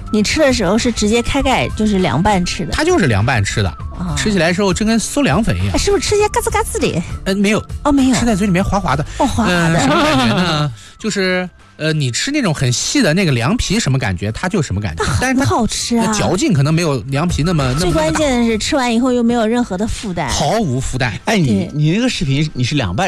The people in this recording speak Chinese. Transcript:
你吃的时候是直接开盖，就是凉拌吃的？ 它就是凉拌吃的，吃起来的时候就跟馊凉粉一样。 是不是吃起来嘎吱嘎吱的？ 没有没有， 吃在嘴里面滑滑的。 滑滑的。 什么感觉呢？就是你吃那种很细的那个凉皮什么感觉，它就什么感觉。但是它好吃啊， 嚼劲可能没有凉皮那么。 最关键的是吃完以后又没有任何的负担， 毫无负担。 哎，你那个视频你是凉拌